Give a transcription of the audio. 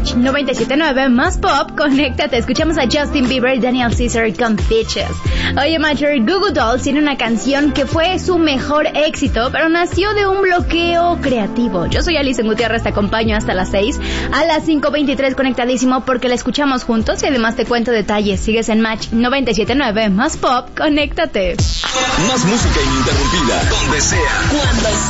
Match 97.9 más pop, conéctate. Escuchamos a Justin Bieber y Daniel Caesar con Peaches. Oye, Macher, Goo Goo Dolls tiene una canción que fue su mejor éxito, pero nació de un bloqueo creativo. Yo soy Alison Gutiérrez, te acompaño hasta las 6. A las 5:23 conectadísimo porque la escuchamos juntos y además te cuento detalles. Sigues en Match 97.9 más pop, conéctate. Más música ininterrumpida, donde sea, cuando